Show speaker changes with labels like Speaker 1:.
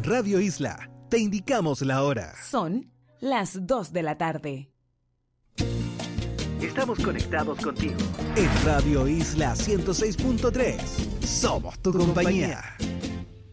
Speaker 1: Radio Isla, te indicamos la hora.
Speaker 2: Son las 2 de la tarde.
Speaker 1: Estamos conectados contigo en Radio Isla 106.3. Somos tu compañía.